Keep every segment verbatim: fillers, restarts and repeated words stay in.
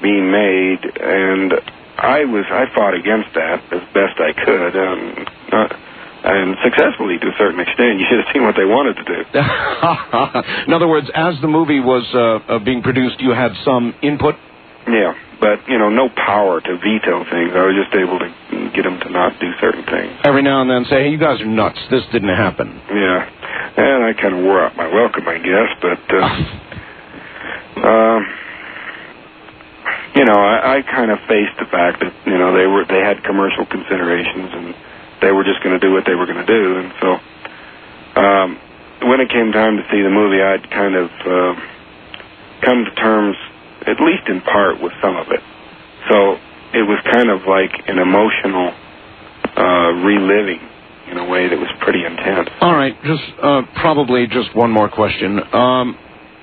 being made, and I was I fought against that as best I could, um, not, and successfully to a certain extent. You should have seen what they wanted to do. In other words, as the movie was uh, uh, being produced, you had some input? Yeah, but, you know, no power to veto things. I was just able to get them to not do certain things. Every now and then say, hey, you guys are nuts. This didn't happen. Yeah, and I kind of wore out my welcome, I guess, but, uh, um, you know, I, I kind of faced the fact that, you know, they were they had commercial considerations, and they were just going to do what they were going to do, and so um, when it came time to see the movie, I'd kind of uh, come to terms, at least in part, with some of it. So it was kind of like an emotional uh, reliving in a way that was pretty intense. All right, just uh, probably just one more question. Um,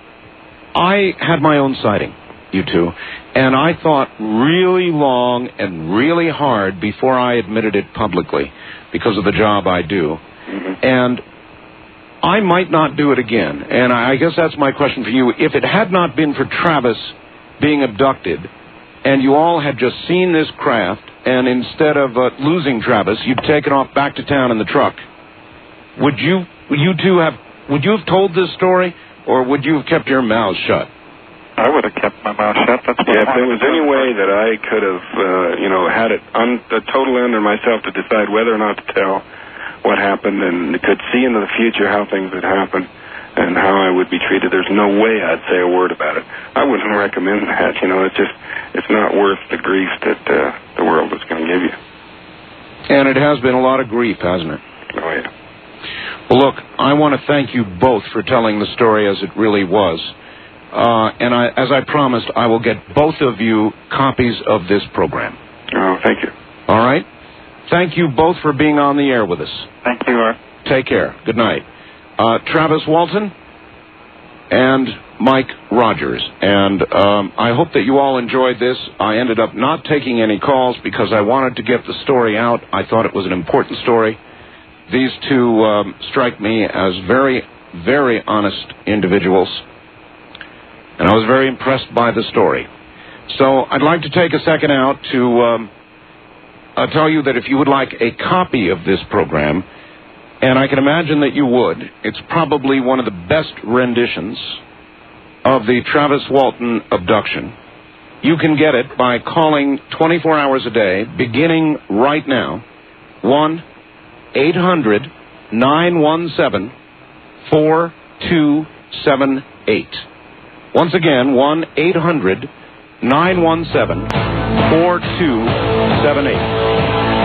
I had my own sighting, you two, and I thought really long and really hard before I admitted it publicly because of the job I do. Mm-hmm. And I might not do it again. And I guess that's my question for you. If it had not been for Travis being abducted, and you all had just seen this craft, and instead of uh, losing Travis, you'd taken off back to town in the truck, would you, you two have, would you have told this story, or would you have kept your mouths shut? I would have kept my mouth shut. That's what yeah, if I there was any way that I could have, uh, you know, had it un- uh, totally under myself to decide whether or not to tell what happened, and could see into the future how things would happen and how I would be treated, there's no way I'd say a word about it. I wouldn't recommend that. You know, it's just, it's not worth the grief that uh, the world is going to give you. And it has been a lot of grief, hasn't it? Oh, yeah. Well, look, I want to thank you both for telling the story as it really was. Uh, and I, as I promised, I will get both of you copies of this program. Oh, thank you. All right? Thank you both for being on the air with us. Thank you, Art. Take care. Good night. Uh, Travis Walton and Mike Rogers. And um, I hope that you all enjoyed this. I ended up not taking any calls because I wanted to get the story out. I thought it was an important story. These two um, strike me as very, very honest individuals. And I was very impressed by the story. So I'd like to take a second out to um, uh, tell you that if you would like a copy of this program, and I can imagine that you would, it's probably one of the best renditions of the Travis Walton abduction. You can get it by calling twenty-four hours a day, beginning right now, one eight hundred nine one seven four two seven eight. Once again, one eight hundred nine one seven four two seven eight.